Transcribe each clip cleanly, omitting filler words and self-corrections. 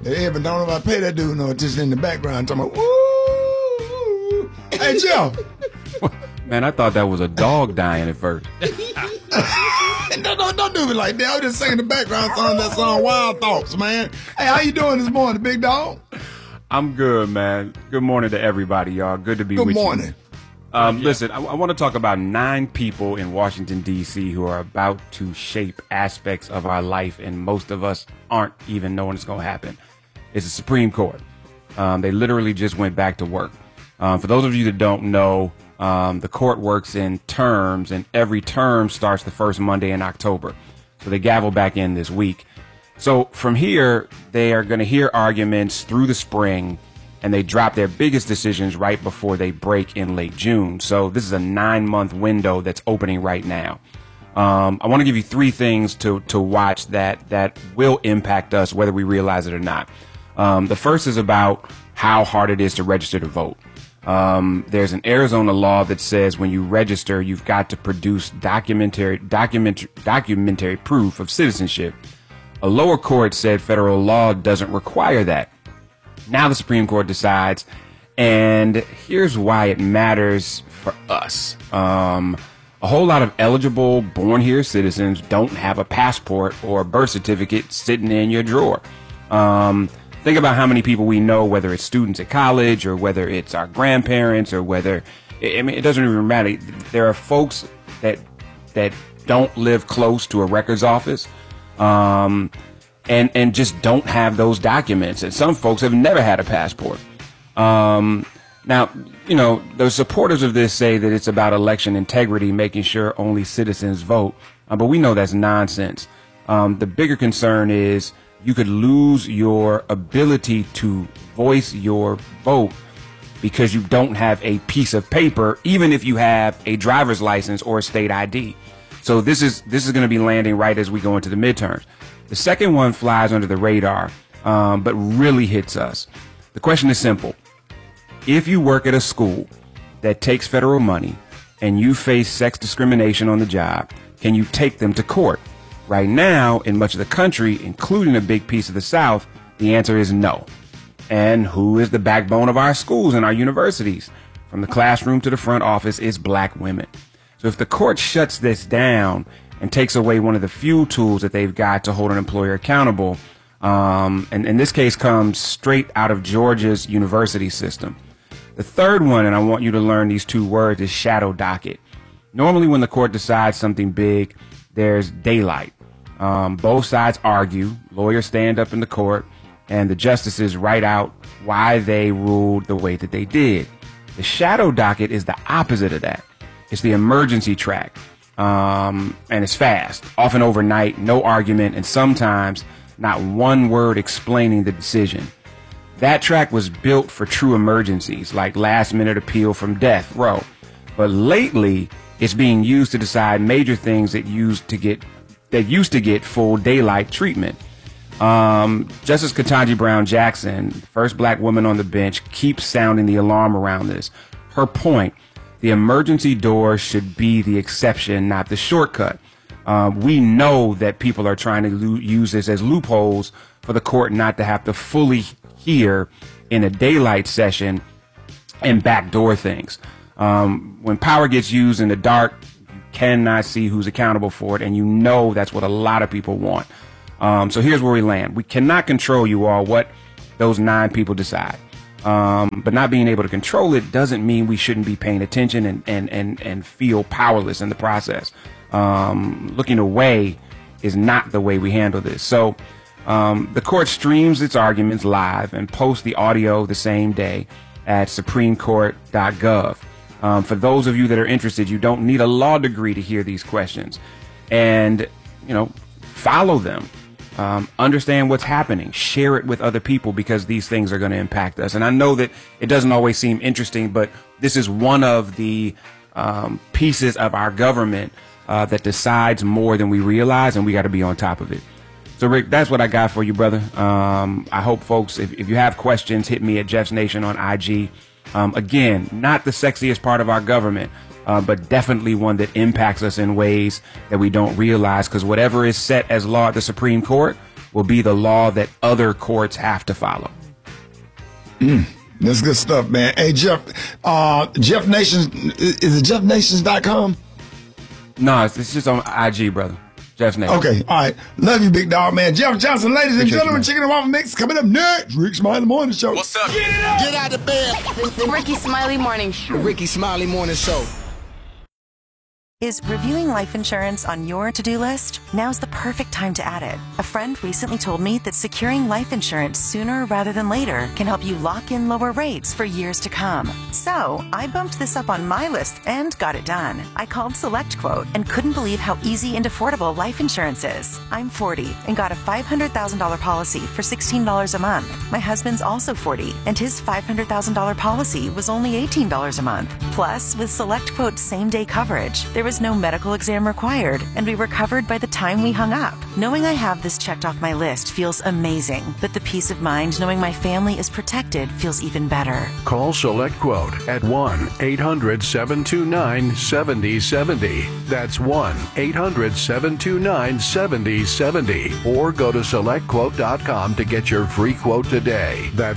Yeah, but don't nobody pay that dude no attention in the background. Talking about, woo! Hey, Jeff. Man, I thought that was a dog dying at first. Don't do me like that. I was just singing the background song, that song Wild Thoughts, man. Hey, how you doing this morning, big dog? I'm good, man. Good morning to everybody, y'all. Good to be with you. Good morning. Listen, I want to talk about 9 people in Washington, D.C. who are about to shape aspects of our life, and most of us aren't even knowing it's going to happen. It's the Supreme Court. They literally just went back to work. For those of you that don't know, the court works in terms, and every term starts the first Monday in October. So they gavel back in this week. So from here, they are going to hear arguments through the spring, and they drop their biggest decisions right before they break in late June. So this is a 9-month window that's opening right now. I want to give you 3 things to watch that will impact us, whether we realize it or not. The first is about how hard it is to register to vote. There's an Arizona law that says when you register, you've got to produce documentary proof of citizenship. A lower court said federal law doesn't require that. Now the Supreme Court decides, and here's why it matters for us. A whole lot of eligible born here citizens don't have a passport or a birth certificate sitting in your drawer. Think about how many people we know, whether it's students at college or whether it's our grandparents or whether, I mean, it doesn't even matter. There are folks that don't live close to a records office, and just don't have those documents. And some folks have never had a passport. Now, you know, the supporters of this say that it's about election integrity, making sure only citizens vote. But we know that's nonsense. The bigger concern is you could lose your ability to voice your vote because you don't have a piece of paper, even if you have a driver's license or a state ID. So this is going to be landing right as we go into the midterms. The second one flies under the radar, but really hits us. The question is simple. If you work at a school that takes federal money and you face sex discrimination on the job, can you take them to court? Right now, in much of the country, including a big piece of the South, the answer is no. And who is the backbone of our schools and our universities? From the classroom to the front office is black women. So if the court shuts this down and takes away one of the few tools that they've got to hold an employer accountable, and this case comes straight out of Georgia's university system. The third one, and I want you to learn these 2 words, is shadow docket. Normally when the court decides something big, there's daylight. Both sides argue, lawyers stand up in the court, and the justices write out why they ruled the way that they did. The shadow docket is the opposite of that. It's the emergency track, and it's fast, often overnight, no argument, and sometimes not one word explaining the decision. That track was built for true emergencies, like last-minute appeal from death row. But lately, it's being used to decide major things that used to get full daylight treatment. Justice Ketanji Brown Jackson, first black woman on the bench, keeps sounding the alarm around this. Her point, the emergency door should be the exception, not the shortcut. We know that people are trying to use this as loopholes for the court not to have to fully hear in a daylight session and backdoor things. When power gets used in the dark, you cannot see who's accountable for it, and you know that's what a lot of people want. So here's where we land. We cannot control, you all, what those 9 people decide. But not being able to control it doesn't mean we shouldn't be paying attention and feel powerless in the process. Looking away is not the way we handle this. So the court streams its arguments live and posts the audio the same day at supremecourt.gov. For those of you that are interested, you don't need a law degree to hear these questions. And, you know, follow them. Understand what's happening. Share it with other people because these things are going to impact us. And I know that it doesn't always seem interesting, but this is one of the pieces of our government that decides more than we realize, and we got to be on top of it. So, Rick, that's what I got for you, brother. I hope folks, if you have questions, hit me at Jeff's Nation on IG. Again, not the sexiest part of our government, but definitely one that impacts us in ways that we don't realize, because whatever is set as law at the Supreme Court will be the law that other courts have to follow. That's good stuff, man. Hey, Jeff Nations, is it jeffnations.com? No, it's just on IG, brother. Jeff Nation. Okay, all right. Love you, big dog, man. Jeff Johnson, ladies and gentlemen, Chicken and Waffle Mix coming up next. Rick Smiley Morning Show. What's up? Get out of bed. The Ricky Smiley Morning Show. Ricky Smiley Morning Show. Is reviewing life insurance on your to-do list? Now's the perfect time to add it. A friend recently told me that securing life insurance sooner rather than later can help you lock in lower rates for years to come. So I bumped this up on my list and got it done. I called SelectQuote and couldn't believe how easy and affordable life insurance is. I'm 40 and got a $500,000 policy for $16 a month. My husband's also 40 and his $500,000 policy was only $18 a month. Plus, with SelectQuote's same-day coverage, there was no medical exam required, and we were covered by the time we hung up. Knowing I have this checked off my list feels amazing, but the peace of mind knowing my family is protected feels even better. Call SelectQuote at 1-800-729-7070. That's 1-800-729-7070. Or go to SelectQuote.com to get your free quote today. That's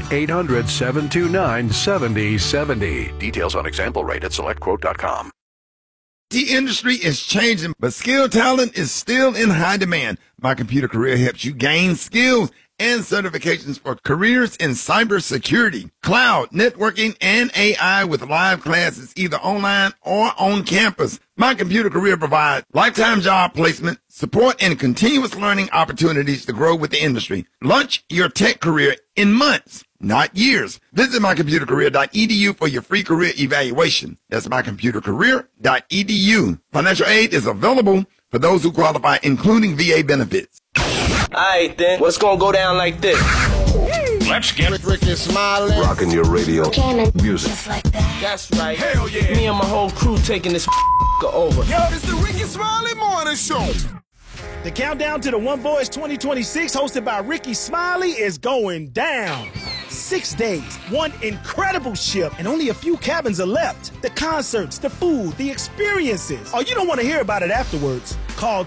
1-800-729-7070. Details on example rate at SelectQuote.com. The industry is changing, but skilled talent is still in high demand. My Computer Career helps you gain skills and certifications for careers in cybersecurity, cloud, networking, and AI with live classes either online or on campus. My Computer Career provides lifetime job placement, support, and continuous learning opportunities to grow with the industry. Launch your tech career in months, not years. Visit mycomputercareer.edu for your free career evaluation. That's mycomputercareer.edu. Financial aid is available for those who qualify, including VA benefits. Alright then, what's gonna go down like this? Let's get Ricky Smiley. Rocking your radio. Music. Just like that. That's right. Hell yeah. Me and my whole crew taking this over. Yo, it's the Ricky Smiley Morning Show. The countdown to the One Voice 2026 hosted by Ricky Smiley is going down. 6 days, one incredible ship, and only a few cabins are left. The concerts, the food, the experiences. Oh, you don't want to hear about it afterwards. Call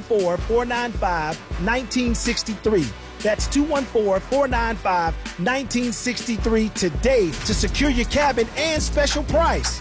214-495-1963. That's 214-495-1963 today to secure your cabin and special price.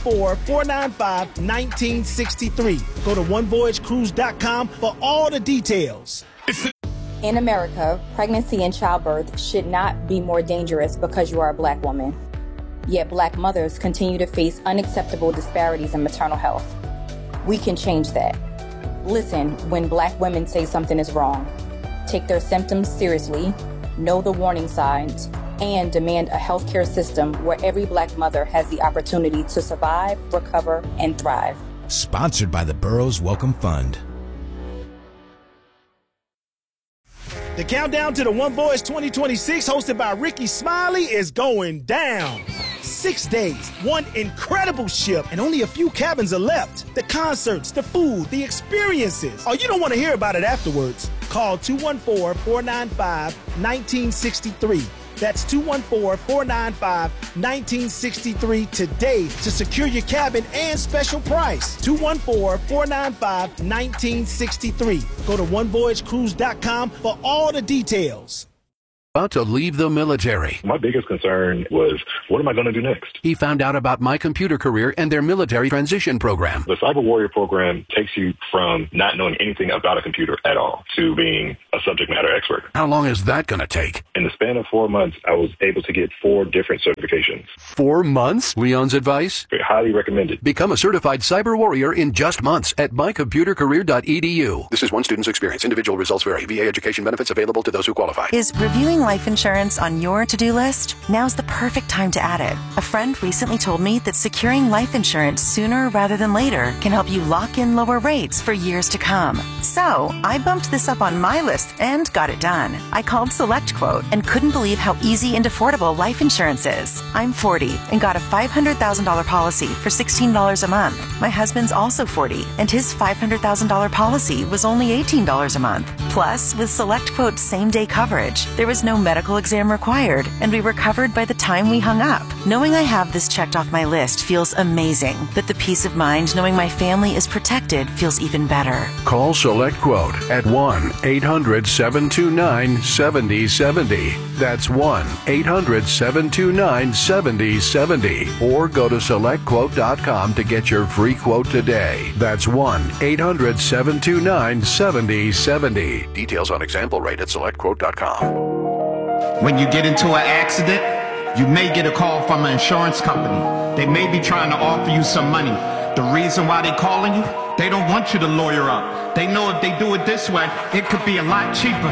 214-495-1963. Go to onevoyagecruise.com for all the details. In America, pregnancy and childbirth should not be more dangerous because you are a Black woman. Yet Black mothers continue to face unacceptable disparities in maternal health. We can change that. Listen when Black women say something is wrong. Take their symptoms seriously, know the warning signs, and demand a healthcare system where every Black mother has the opportunity to survive, recover, and thrive. Sponsored by the Burroughs Welcome Fund. The countdown to the One Voice 2026 hosted by Ricky Smiley is going down. 6 days, one incredible ship, and only a few cabins are left. The concerts, the food, the experiences. Oh, you don't want to hear about it afterwards. Call 214-495-1963. That's 214-495-1963 today to secure your cabin and special price. 214-495-1963. Go to onevoyagecruise.com for all the details. About to leave the military. My biggest concern was, what am I going to do next? He found out about My Computer Career and their military transition program. The Cyber Warrior program takes you from not knowing anything about a computer at all to being a subject matter expert. How long is that going to take? In the span of 4 months, I was able to get 4 different certifications. 4 months? Leon's advice? Highly recommended. Become a certified cyber warrior in just months at mycomputercareer.edu. This is one student's experience. Individual results vary. VA education benefits available to those who qualify. Is reviewing life insurance on your to-do list? Now's the perfect time to add it. A friend recently told me that securing life insurance sooner rather than later can help you lock in lower rates for years to come. So I bumped this up on my list and got it done. I called SelectQuote and couldn't believe how easy and affordable life insurance is. I'm 40 and got a $500,000 policy for $16 a month. My husband's also 40 and his $500,000 policy was only $18 a month. Plus, Plus, with SelectQuote same-day coverage, there was no medical exam required, and we were covered by the time we hung up. Knowing I have this checked off my list feels amazing, but the peace of mind knowing my family is protected feels even better. Call SelectQuote at 1-800-729-7070. That's 1-800-729-7070. Or go to SelectQuote.com to get your free quote today. That's 1-800-729-7070. Details on example rate at SelectQuote.com. When you get into an accident, you may get a call from an insurance company. They may be trying to offer you some money. The reason why they're calling you, they don't want you to lawyer up. They know if they do it this way, it could be a lot cheaper.